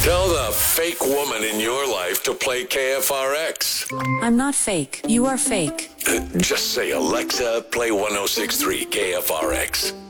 Tell the fake woman in your life to play KFRX. I'm not fake. You are fake. Just say, Alexa, play 106.3 KFRX.